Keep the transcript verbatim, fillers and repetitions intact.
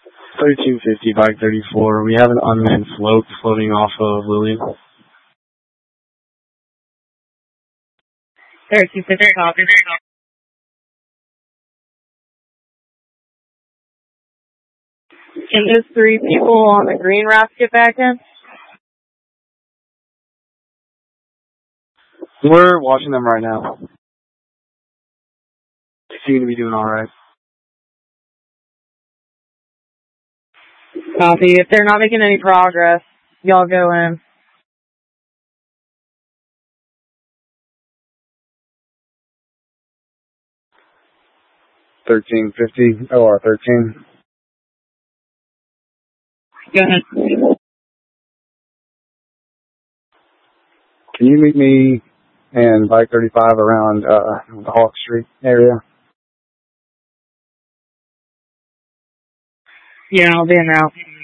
thirteen fifty, bike thirty-four. We have an unmanned float floating off of Lillian. thirteen fifty, copy. Can those three people on the green raft get back in? We're watching them right now. They seem to be doing all right. Copy. If they're not making any progress, y'all go in. thirteen fifty, O R thirteen. Go ahead. Can you meet me and bike thirty-five around uh, the Hawk Street area? Yeah, I'll be in now.